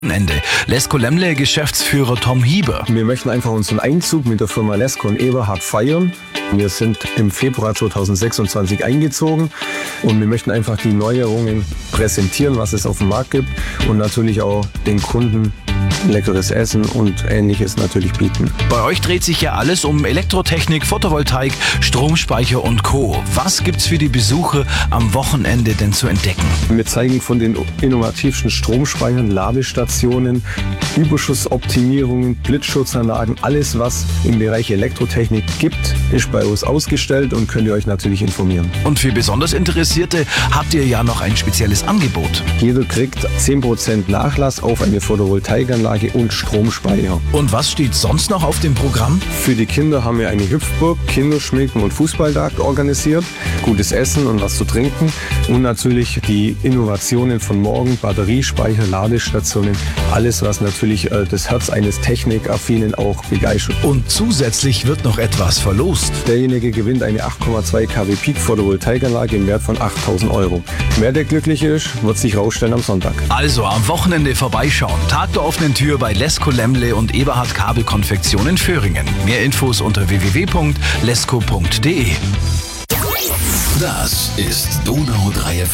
Ende. Lesko Lemle, Geschäftsführer Tom Hieber. Wir möchten einfach unseren Einzug mit der Firma Lesko und Eberhard feiern. Wir sind im Februar 2026 eingezogen und wir möchten einfach die Neuerungen präsentieren, was es auf dem Markt gibt und natürlich auch den Kunden leckeres Essen und Ähnliches natürlich bieten. Bei euch dreht sich ja alles um Elektrotechnik, Photovoltaik, Stromspeicher und Co. Was gibt's für die Besucher am Wochenende denn zu entdecken? Wir zeigen von den innovativsten Stromspeichern, Ladestationen, Überschussoptimierungen, Blitzschutzanlagen, alles was im Bereich Elektrotechnik gibt, ist bei uns ausgestellt und könnt ihr euch natürlich informieren. Und für besonders Interessierte habt ihr ja noch ein spezielles Angebot. Jeder kriegt 10% Nachlass auf eine Photovoltaikanlage und Stromspeicher. Und was steht sonst noch auf dem Programm? Für die Kinder haben wir eine Hüpfburg, Kinderschminken und Fußballdach organisiert. Gutes Essen und was zu trinken. Und natürlich die Innovationen von morgen, Batteriespeicher, Ladestationen. Alles, was natürlich das Herz eines Technikaffinen auch begeistert. Und zusätzlich wird noch etwas verlost. Derjenige gewinnt eine 8,2 kW Peak Photovoltaikanlage im Wert von 8.000 €. Wer der Glückliche ist, wird sich rausstellen am Sonntag. Also am Wochenende vorbeischauen. Tag der offenen Tür bei Lesko Lemle und Eberhard Kabelkonfektion in Föhringen. Mehr Infos unter www.lesko.de. Das ist Donau 3